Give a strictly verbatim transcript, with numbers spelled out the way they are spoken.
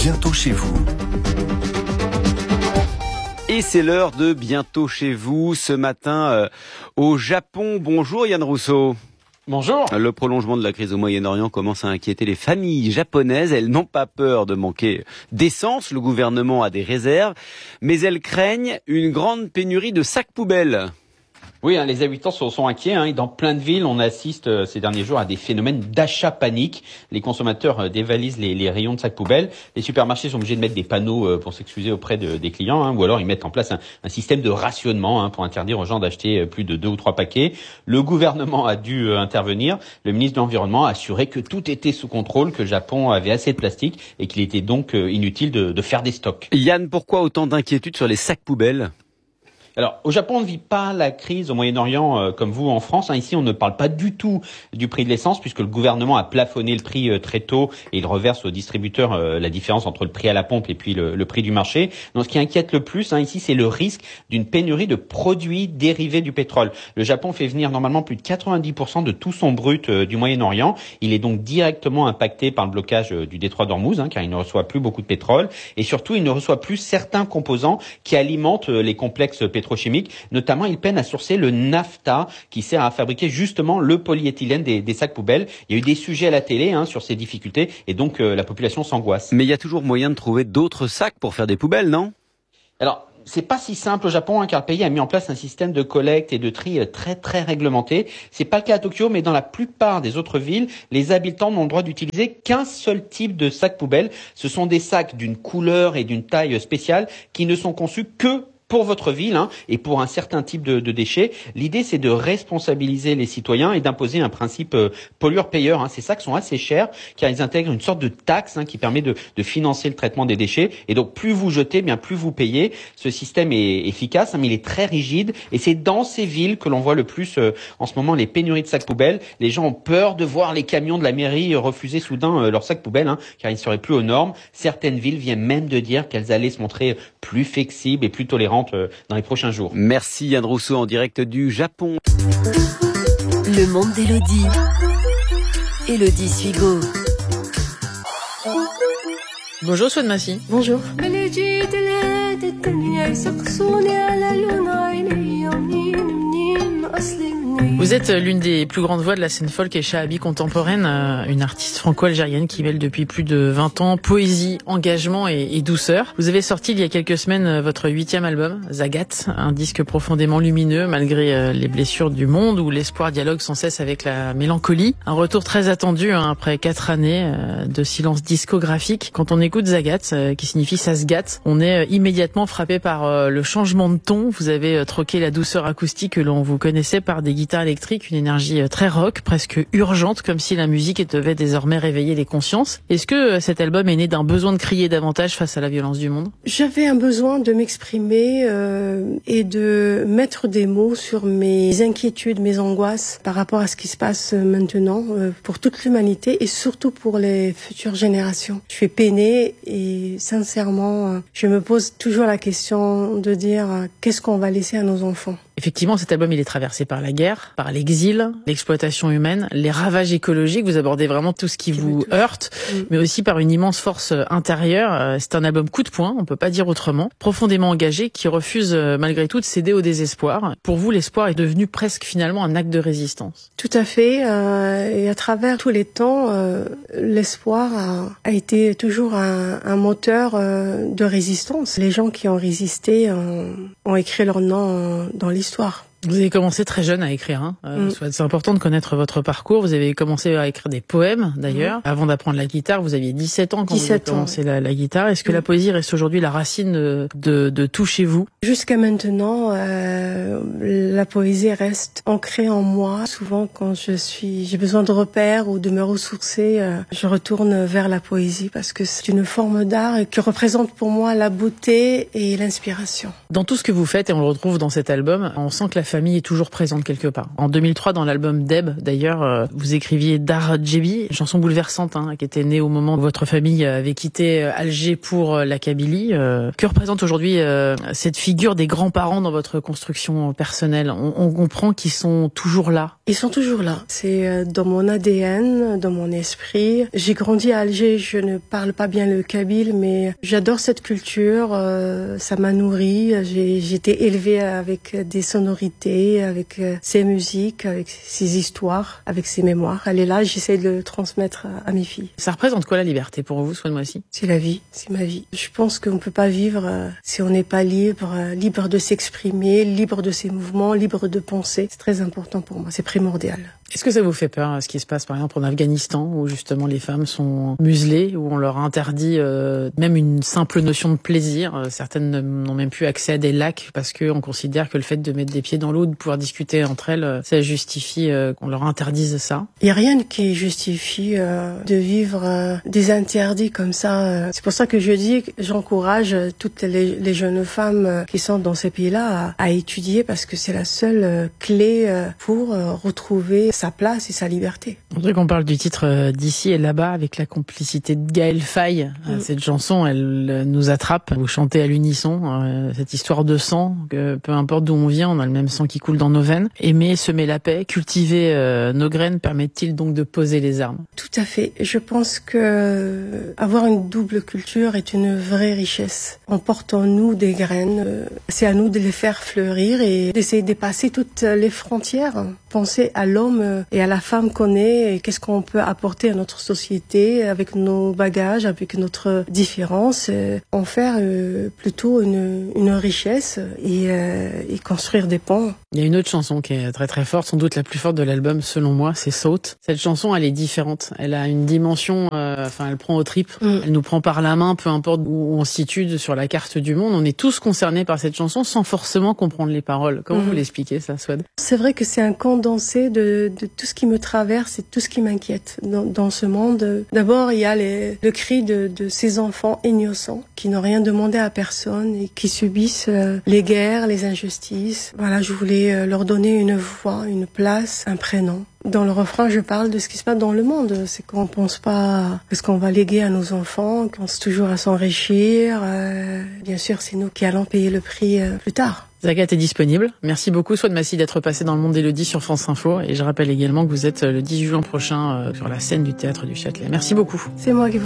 Bientôt chez vous. Et c'est l'heure de Bientôt chez vous, ce matin euh, au Japon. Bonjour Yann Rousseau. Bonjour. Le prolongement de la crise au Moyen-Orient commence à inquiéter les familles japonaises. Elles n'ont pas peur de manquer d'essence. Le gouvernement a des réserves, mais elles craignent une grande pénurie de sacs poubelles. Oui, hein, les habitants sont, sont inquiets. Hein, et dans plein de villes, on assiste euh, ces derniers jours à des phénomènes d'achat panique. Les consommateurs euh, dévalisent les, les rayons de sacs poubelles. Les supermarchés sont obligés de mettre des panneaux euh, pour s'excuser auprès de, des clients, hein, ou alors ils mettent en place un, un système de rationnement hein, pour interdire aux gens d'acheter euh, plus de deux ou trois paquets. Le gouvernement a dû euh, intervenir. Le ministre de l'Environnement a assuré que tout était sous contrôle, que le Japon avait assez de plastique et qu'il était donc euh, inutile de, de faire des stocks. Yann, pourquoi autant d'inquiétude sur les sacs poubelles ? Alors, au Japon, on ne vit pas la crise au Moyen-Orient euh, comme vous en France. Hein. Ici, on ne parle pas du tout du prix de l'essence puisque le gouvernement a plafonné le prix euh, très tôt et il reverse aux distributeurs euh, la différence entre le prix à la pompe et puis le, le prix du marché. Donc, ce qui inquiète le plus hein, ici, c'est le risque d'une pénurie de produits dérivés du pétrole. Le Japon fait venir normalement plus de quatre-vingt-dix pour cent de tout son brut euh, du Moyen-Orient. Il est donc directement impacté par le blocage euh, du détroit d'Ormuz, hein, car il ne reçoit plus beaucoup de pétrole. Et surtout, il ne reçoit plus certains composants qui alimentent euh, les complexes pétroliers. Chimiques. Notamment, ils peinent à sourcer le naphta qui sert à fabriquer justement le polyéthylène des, des sacs poubelles. Il y a eu des sujets à la télé hein, sur ces difficultés et donc euh, la population s'angoisse. Mais il y a toujours moyen de trouver d'autres sacs pour faire des poubelles, non ? Alors, c'est pas si simple au Japon, hein, car le pays a mis en place un système de collecte et de tri très très réglementé. C'est pas le cas à Tokyo, mais dans la plupart des autres villes, les habitants n'ont le droit d'utiliser qu'un seul type de sac poubelle. Ce sont des sacs d'une couleur et d'une taille spéciale qui ne sont conçus que pour votre ville hein, et pour un certain type de, de déchets. L'idée, c'est de responsabiliser les citoyens et d'imposer un principe euh, pollueur-payeur. Hein. Ces sacs sont assez chers car ils intègrent une sorte de taxe hein, qui permet de, de financer le traitement des déchets. Et donc, plus vous jetez, bien plus vous payez. Ce système est efficace, hein, mais il est très rigide. Et c'est dans ces villes que l'on voit le plus euh, en ce moment les pénuries de sacs poubelles. Les gens ont peur de voir les camions de la mairie refuser soudain euh, leurs sacs poubelles hein, car ils ne seraient plus aux normes. Certaines villes viennent même de dire qu'elles allaient se montrer plus flexibles et plus tolérantes dans les prochains jours. Merci Yann Rousseau en direct du Japon. Le monde d'Élodie. Élodie Suigo. Bonjour Swan Massy. Bonjour. Vous êtes l'une des plus grandes voix de la scène folk et shahabi contemporaine, une artiste franco-algérienne qui mêle depuis plus de vingt ans poésie, engagement et, et douceur. Vous avez sorti il y a quelques semaines votre huitième album, Zagat, un disque profondément lumineux malgré les blessures du monde où l'espoir dialogue sans cesse avec la mélancolie. Un retour très attendu hein, après quatre années de silence discographique. Quand on écoute Zagat, qui signifie ça se gâte, on est immédiatement frappé par le changement de ton. Vous avez troqué la douceur acoustique que l'on vous connaissait par des guitares électriques, une énergie très rock, presque urgente, comme si la musique devait désormais réveiller les consciences. Est-ce que cet album est né d'un besoin de crier davantage face à la violence du monde ? J'avais un besoin de m'exprimer euh, et de mettre des mots sur mes inquiétudes, mes angoisses par rapport à ce qui se passe maintenant euh, pour toute l'humanité et surtout pour les futures générations. Je suis peinée et sincèrement, euh, je me pose toujours la question de dire euh, qu'est-ce qu'on va laisser à nos enfants ? Effectivement, cet album, il est traversé par la guerre, par l'exil, l'exploitation humaine, les ravages écologiques. Vous abordez vraiment tout ce qui, qui vous heurte, mmh. mais aussi par une immense force intérieure. C'est un album coup de poing, on peut pas dire autrement, profondément engagé, qui refuse malgré tout de céder au désespoir. Pour vous, l'espoir est devenu presque finalement un acte de résistance. Tout à fait. Euh, et à travers tous les temps, euh, l'espoir a, a été toujours un, un moteur euh, de résistance. Les gens qui ont résisté euh, ont écrit leur nom dans l'histoire. Histoire. Vous avez commencé très jeune à écrire. Hein. Euh, mm. C'est important de connaître votre parcours. Vous avez commencé à écrire des poèmes, d'ailleurs. Mm. Avant d'apprendre la guitare, vous aviez dix-sept ans quand vous avez commencé la, la guitare. Est-ce que mm. la poésie reste aujourd'hui la racine de, de, de tout chez vous ? Jusqu'à maintenant, euh, la poésie reste ancrée en moi. Souvent, quand je suis, j'ai besoin de repères ou de me ressourcer, euh, je retourne vers la poésie parce que c'est une forme d'art qui représente pour moi la beauté et l'inspiration. Dans tout ce que vous faites, et on le retrouve dans cet album, on sent que la famille famille est toujours présente quelque part. En deux mille trois, dans l'album Deb, d'ailleurs, vous écriviez Dar Djebi, une chanson bouleversante, hein, qui était née au moment où votre famille avait quitté Alger pour la Kabylie. Que représente aujourd'hui cette figure des grands-parents dans votre construction personnelle? On, on comprend qu'ils sont toujours là. Ils sont toujours là. C'est dans mon A D N, dans mon esprit. J'ai grandi à Alger, je ne parle pas bien le kabyle, mais j'adore cette culture. Euh, ça m'a nourri. J'ai, j'ai été élevée avec des sonorités, avec ses musiques, avec ses histoires, avec ses mémoires. Elle est là, j'essaie de le transmettre à, à mes filles. Ça représente quoi la liberté pour vous, Swan Moissy? C'est la vie, c'est ma vie. Je pense qu'on peut pas vivre euh, si on n'est pas libre, euh, libre de s'exprimer, libre de ses mouvements, libre de penser. C'est très important pour moi, c'est primordial. Est-ce que ça vous fait peur, ce qui se passe par exemple en Afghanistan, où justement les femmes sont muselées, où on leur interdit euh, même une simple notion de plaisir? Certaines n'ont même plus accès à des lacs parce qu'on considère que le fait de mettre des pieds dans l'eau, de pouvoir discuter entre elles, ça justifie euh, qu'on leur interdise ça. Il n'y a rien qui justifie euh, de vivre euh, des interdits comme ça. C'est pour ça que je dis que j'encourage toutes les, les jeunes femmes qui sont dans ces pays-là à, à étudier, parce que c'est la seule euh, clé euh, pour euh, retrouver sa place et sa liberté. On dirait qu'on parle du titre d'ici et là-bas avec la complicité de Gaël Faye. Mmh. Cette chanson, elle nous attrape. Vous chantez à l'unisson euh, cette histoire de sang, que peu importe d'où on vient, on a le même sang qui coule dans nos veines. Aimer, semer la paix, cultiver euh, nos graines, permet-il donc de poser les armes? Tout à fait. Je pense que avoir une double culture est une vraie richesse. On porte en nous des graines. C'est à nous de les faire fleurir et d'essayer de dépasser toutes les frontières. Penser à l'homme et à la femme qu'on est, et qu'est-ce qu'on peut apporter à notre société avec nos bagages, avec notre différence, en faire euh, plutôt une, une richesse et, euh, et construire des ponts. Il y a une autre chanson qui est très très forte, sans doute la plus forte de l'album selon moi, c'est Saute. Cette chanson, elle est différente, elle a une dimension, euh, enfin elle prend aux tripes, mm. elle nous prend par la main, peu importe où on se situe sur la carte du monde, on est tous concernés par cette chanson sans forcément comprendre les paroles. Comment mm. vous l'expliquez ça, Swad? C'est vrai que c'est un condensé de, de tout ce qui me traverse et tout ce qui m'inquiète dans, dans ce monde. D'abord, il y a les, le cri de, de ces enfants innocents qui n'ont rien demandé à personne et qui subissent euh, les guerres, les injustices. Voilà, je voulais euh, leur donner une voix, une place, un prénom. Dans le refrain, je parle de ce qui se passe dans le monde. C'est qu'on ne pense pas à ce qu'on va léguer à nos enfants, qu'on pense toujours à s'enrichir. Euh, bien sûr, c'est nous qui allons payer le prix euh, plus tard. Zagat est disponible. Merci beaucoup, Swan Moissy, d'être passé dans le monde d'Élodie sur France Info. Et je rappelle également que vous êtes le dix juin prochain euh, sur la scène du Théâtre du Châtelet. Merci beaucoup. C'est moi qui vous